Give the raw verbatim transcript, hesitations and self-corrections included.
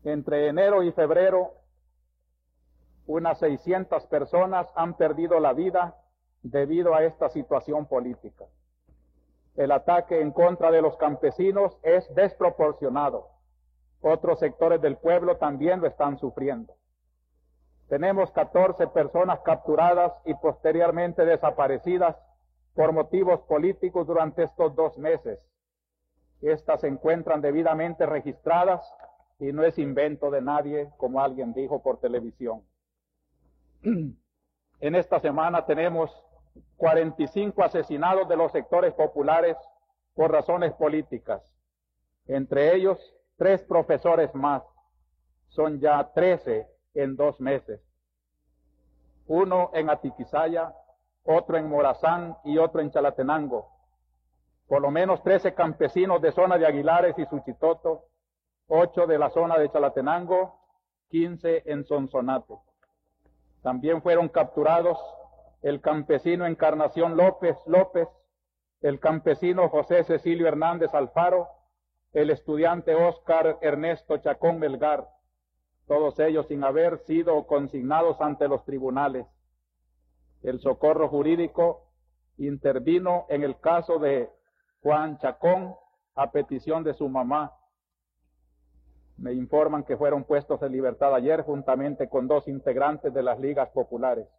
Entre enero y febrero, unas seiscientas personas han perdido la vida debido a esta situación política. El ataque en contra de los campesinos es desproporcionado. Otros sectores del pueblo también lo están sufriendo. Tenemos catorce personas capturadas y posteriormente desaparecidas por motivos políticos durante estos dos meses. Estas se encuentran debidamente registradas y no es invento de nadie, como alguien dijo por televisión. En esta semana tenemos cuarenta y cinco asesinados de los sectores populares por razones políticas. Entre ellos, tres profesores más. Son ya trece en dos meses. Uno en Atiquizaya, otro en Morazán y otro en Chalatenango. Por lo menos trece campesinos de zona de Aguilares y Suchitoto, ocho de la zona de Chalatenango, quince en Sonsonate. También fueron capturados el campesino Encarnación López López, el campesino José Cecilio Hernández Alfaro, el estudiante Óscar Ernesto Chacón Melgar, todos ellos sin haber sido consignados ante los tribunales. El socorro jurídico intervino en el caso de Juan Chacón a petición de su mamá. Me informan que fueron puestos en libertad ayer juntamente con dos integrantes de las ligas populares.